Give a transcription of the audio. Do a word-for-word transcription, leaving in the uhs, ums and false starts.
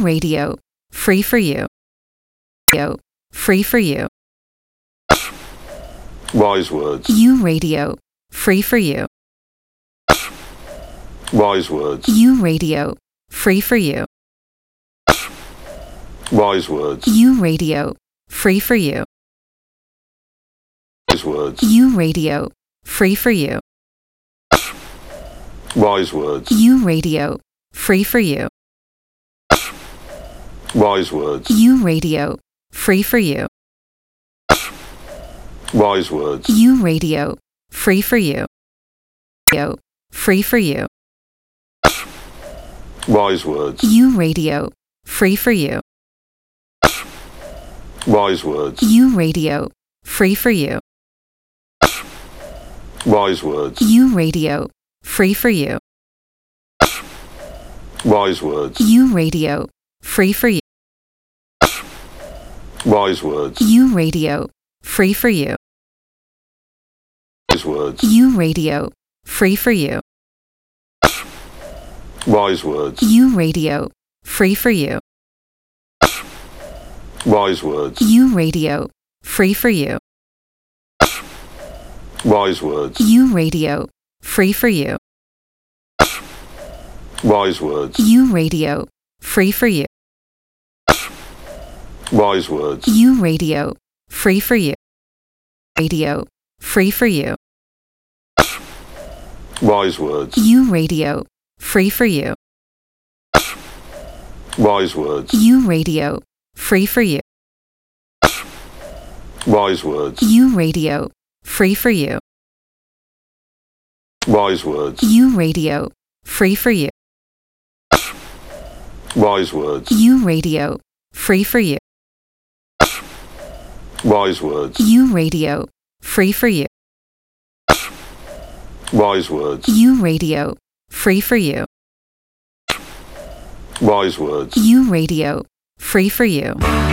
You Radio, free for you. Radio, free for you. Wise words. You Radio, free for you. Wise words. You Radio, free for you. Wise words. You Radio, free for you. Wise words. You Radio, free for you. Wise words. You Radio, free for you. Wise words. You Radio, free for you. Wise words. You Radio, free for you. Radio, free for you. Wise words. You Radio, free for you. Wise words. You Radio, free for you. Wise words. You Radio, free for you. Wise words. You Radio, free for you. Wise words. You Radio, free for you. Wise words. You Radio, free for you. Wise words. You Radio, free for you. Wise words. You Radio, free for you. Wise words. You Radio, free for you. Wise words. You Radio, free for you. Wise words. You Radio, free for you. Radio, free for you. Wise words. You Radio, free for you. Wise words. You Radio, free for you. Wise words. You Radio, free for you. Wise words. You Radio, free for you. Wise words. You Radio, free for you. Wise words. You Radio, free for you. Wise words. You Radio, free for you. Wise words. You Radio, free for you.